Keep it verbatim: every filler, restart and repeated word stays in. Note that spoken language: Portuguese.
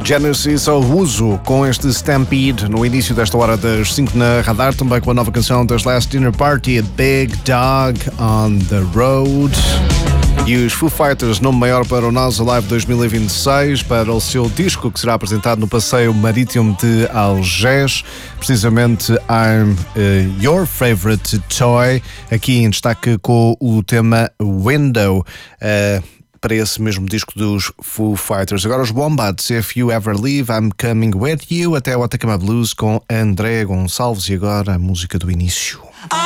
Genesis ao uso com este Stampede no início desta hora das cinco na Radar, também com a nova canção das Last Dinner Party, Big Dog on the Road. E os Foo Fighters, nome maior para o NASA Live dois mil e vinte e seis, para o seu disco que será apresentado no Passeio Marítimo de Algés, precisamente I'm uh, Your Favorite Toy, aqui em destaque com o tema Window, uh, para esse mesmo disco dos Foo Fighters. Agora os Wombats, If You Ever Leave, I'm Coming With You, até o Atacama Blues com André Gonçalves, e agora a música do início.